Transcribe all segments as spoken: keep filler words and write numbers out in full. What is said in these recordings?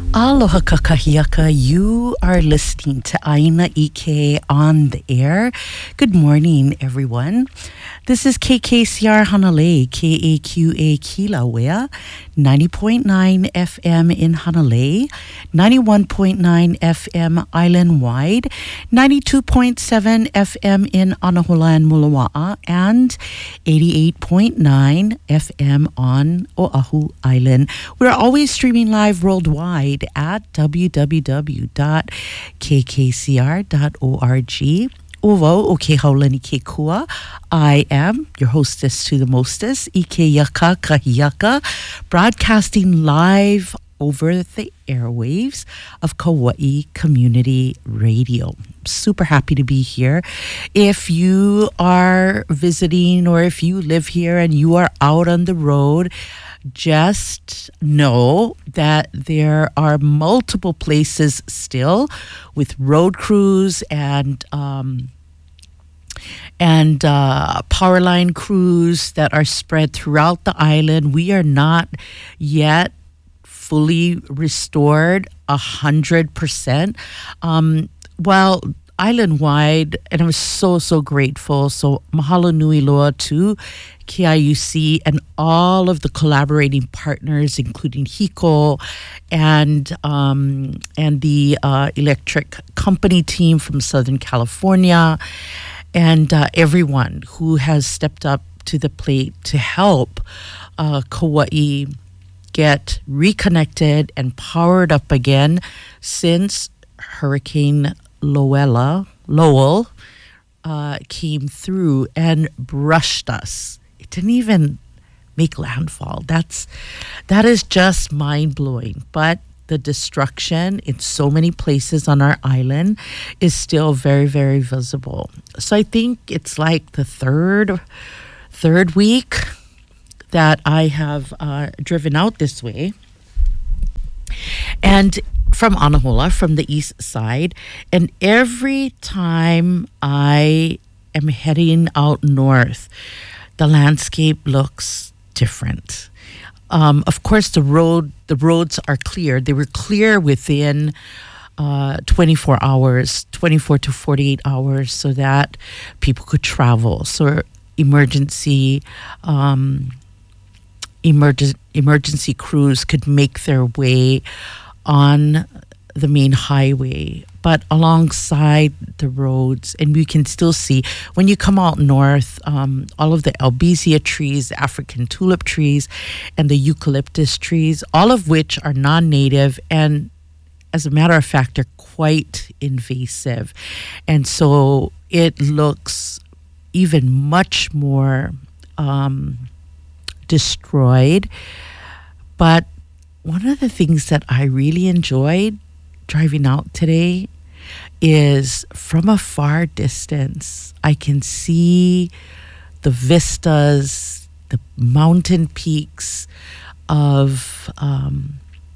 Aloha kakahiaka. You are listening to Aina Ike on the air. Good morning, everyone. This is K K C R Hanalei, K A Q A Kilauea, ninety point nine F M in Hanalei, ninety-one point nine F M island-wide, ninety-two point seven F M in Anahola and Mulawa'a, and eighty-eight point nine F M on Oahu Island. We're always streaming live worldwide at w w w dot k k c r dot org. Uvo o ke haulani ke kua. I am your hostess to the mostest, Ike Yaka Kahiyaka, broadcasting live over the airwaves of Kauai Community Radio. Super happy to be here. If you are visiting or if you live here and you are out on the road, just know that there are multiple places still with road crews and um, and uh, power line crews that are spread throughout the island. We are not yet fully restored a hundred percent. Um, while island-wide, and I'm so, so grateful. So mahalo nui loa to K I U C and all of the collaborating partners, including HECO and um, and the uh, electric company team from Southern California, and uh, everyone who has stepped up to the plate to help uh, Kauai get reconnected and powered up again since Hurricane Lowella, Lowell uh, came through and brushed us. It didn't even make landfall. That's that is just mind-blowing. But the destruction in so many places on our island is still very, very visible. So I think it's like the third third week that I have uh, driven out this way. And from Anahola, from the east side. And every time I am heading out north, the landscape looks different. Um, of course, the road, the roads are clear. They were clear within uh, twenty-four hours, twenty-four to forty-eight hours, so that people could travel. So emergency, um, emergen- emergency crews could make their way on the main highway, but alongside the roads. And we can still see, when you come out north, um, all of the albizia trees, African tulip trees, and the eucalyptus trees, all of which are non-native and, as a matter of fact, are quite invasive. And so it looks even much more um, destroyed. But one of the things that I really enjoyed driving out today is from a far distance, I can see the vistas, the mountain peaks of um,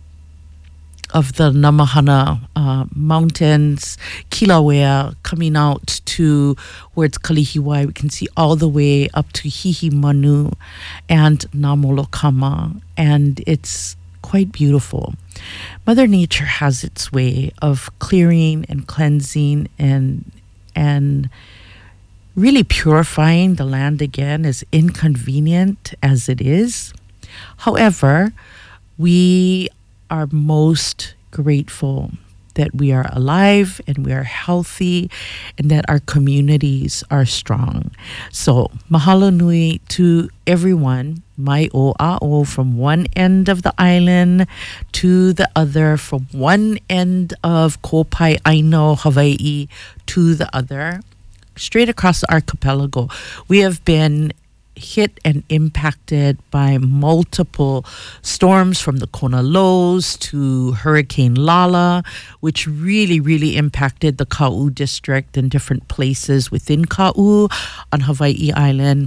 of the Namahana uh, Mountains, Kilauea, coming out to towards Kalihiwai. We can see all the way up to Hihimanu and Namolokama, and it's quite beautiful. Mother Nature has its way of clearing and cleansing and and really purifying the land again, as inconvenient as it is. However, we are most grateful that we are alive and we are healthy and that our communities are strong. So, mahalo nui to everyone, mai o a'o, from one end of the island to the other, from one end of Kopai Aino, Hawaii, to the other, straight across the archipelago. We have been hit and impacted by multiple storms, from the Kona lows to Hurricane Lala, which really, really impacted the Kau district and different places within Kau on Hawaii Island.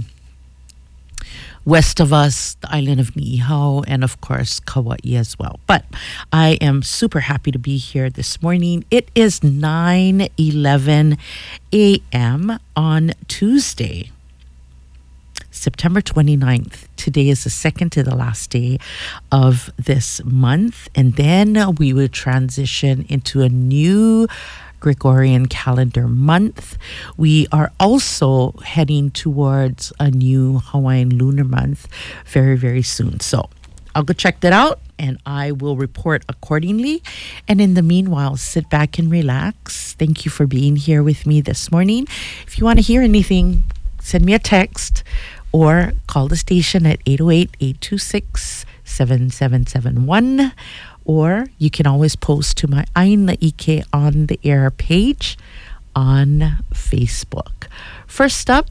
West of us, the island of Niihau, and of course, Kauai as well. But I am super happy to be here this morning. It is nine eleven a.m. on Tuesday, September twenty-ninth. Today is the second to the last day of this month. And then we will transition into a new Gregorian calendar month. We are also heading towards a new Hawaiian lunar month very, very soon. So I'll go check that out and I will report accordingly. And in the meanwhile, sit back and relax. Thank you for being here with me this morning. If you want to hear anything, send me a text or call the station at eight oh eight, eight two six, seven seven seven one. Or you can always post to my Aina Ike on the air page on Facebook. First up,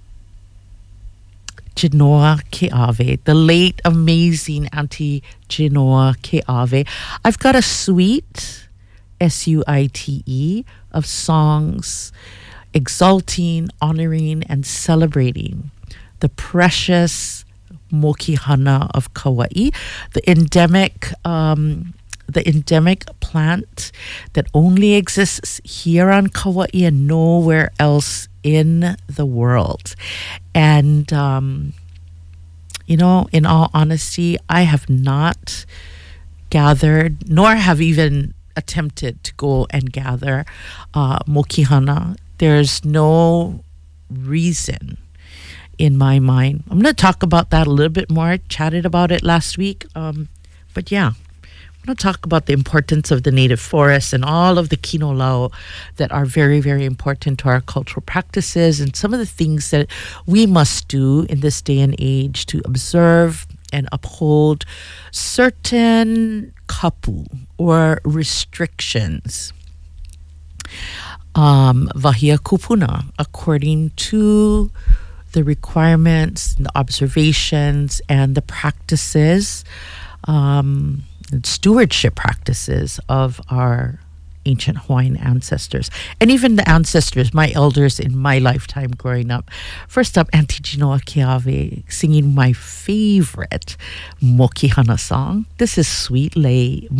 Genoa Ke'ave, the late amazing Auntie Genoa Ke'ave. I've got a suite, S U I T E, of songs exalting, honoring, and celebrating the precious mokihana of Kauai, the endemic, um, the endemic plant that only exists here on Kauai and nowhere else in the world. And, um, you know, in all honesty, I have not gathered, nor have even attempted to go and gather uh, mokihana. There's no reason in my mind. I'm going to talk about that a little bit more. I chatted about it last week. Um, but yeah, I'm going to talk about the importance of the native forests and all of the kino lau that are very, very important to our cultural practices and some of the things that we must do in this day and age to observe and uphold certain kapu or restrictions. Um, Vahia kupuna, according to the requirements, the observations, and the practices, um, and stewardship practices of our ancient Hawaiian ancestors, and even the ancestors, my elders in my lifetime growing up. First up, Auntie Genoa Ke'ave singing my favorite Mokihana song. This is Sweet Lei.